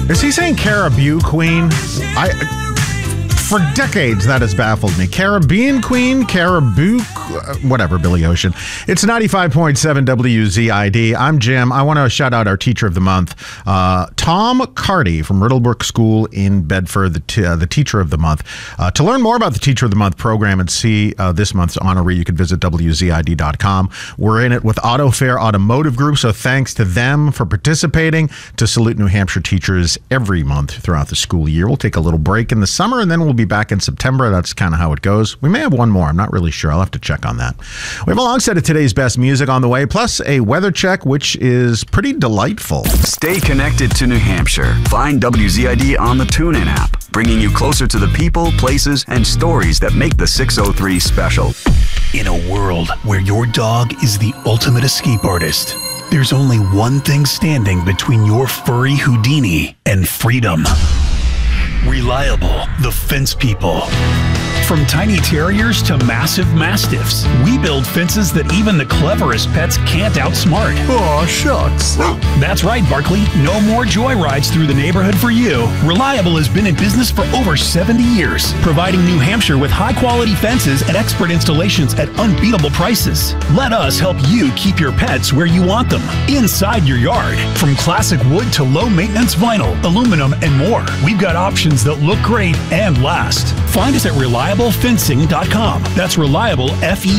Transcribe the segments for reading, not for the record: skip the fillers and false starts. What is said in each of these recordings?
Is he saying Caribou Queen? For decades, that has baffled me. Caribbean Queen, Caribou, whatever, Billy Ocean. It's 95.7 WZID. I'm Jim. I want to shout out our Teacher of the Month, Tom Carty from Riddlebrook School in Bedford, the Teacher of the Month. To learn more about the Teacher of the Month program and see this month's honoree, you can visit WZID.com. We're in it with Auto Fair Automotive Group, so thanks to them for participating. To salute New Hampshire teachers every month throughout the school year. We'll take a little break in the summer, and then we'll be back in September. That's kind of how it goes. We may have one more. I'm not really sure. I'll have to check on that. We have a long set of today's best music on the way, plus a weather check, which is pretty delightful. Stay connected to New Hampshire. Find WZID on the TuneIn app, bringing you closer to the people, places, and stories that make the 603 special. In a world where your dog is the ultimate escape artist, there's only one thing standing between your furry Houdini and freedom. Reliable, the Fence People. From tiny terriers to massive mastiffs, we build fences that even the cleverest pets can't outsmart. Aw, shucks. That's right, Barkley. No more joyrides through the neighborhood for you. Reliable has been in business for over 70 years, providing New Hampshire with high-quality fences and expert installations at unbeatable prices. Let us help you keep your pets where you want them, inside your yard. From classic wood to low-maintenance vinyl, aluminum, and more, we've got options that look great and last. Find us at ReliableFencing.com. That's reliable,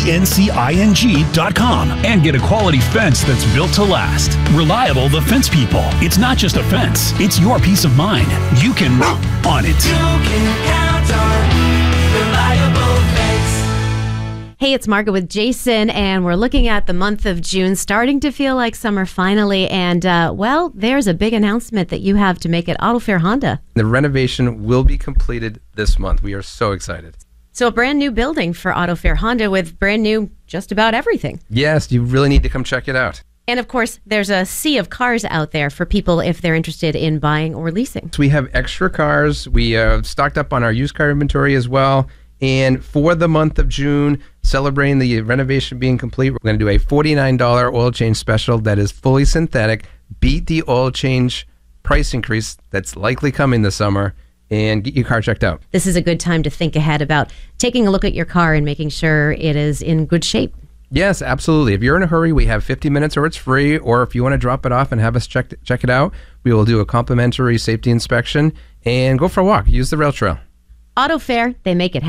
FENCING.com. And get a quality fence that's built to last. Reliable, the Fence People. It's not just a fence, it's your peace of mind. You can on it. You can count on Reliable Fence. Hey, it's Margaret with Jason, and we're looking at the month of June, starting to feel like summer finally. And, well, there's a big announcement that you have to make at Auto Fair Honda. The renovation will be completed this month. We are so excited. So a brand new building for Auto Fair Honda with brand new just about everything. Yes, you really need to come check it out. And, of course, there's a sea of cars out there for people if they're interested in buying or leasing. So we have extra cars. We stocked up on our used car inventory as well. And for the month of June, celebrating the renovation being complete, we're going to do a $49 oil change special that is fully synthetic. Beat the oil change price increase that's likely coming this summer and get your car checked out. This is a good time to think ahead about taking a look at your car and making sure it is in good shape. Yes, absolutely. If you're in a hurry, we have 50 minutes or it's free. Or if you want to drop it off and have us check it out, we will do a complimentary safety inspection and go for a walk. Use the rail trail. Auto Fair, they make it happen.